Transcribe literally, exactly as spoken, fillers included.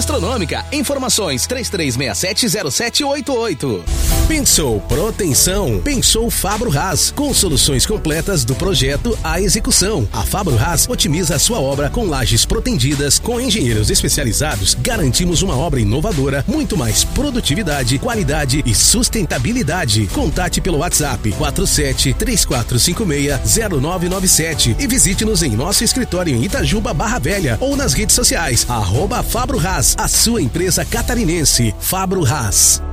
gastronômica. Informações três três seis sete zero sete oito oito. Pensou proteção? Pensou Fabro Haas, com soluções completas do projeto à execução. A Fabro Haas otimiza a sua obra com lajes protendidas. Com engenheiros especializados, garantimos uma obra inovadora, muito mais produtividade, qualidade e sustentabilidade. Contate pelo WhatsApp quatro sete três quatro cinco seis zero nove nove sete e visite-nos em nosso escritório em Itajuba, Barra Velha, ou nas redes sociais, arroba Fabro Haas, a sua empresa catarinense. Fabro Haas.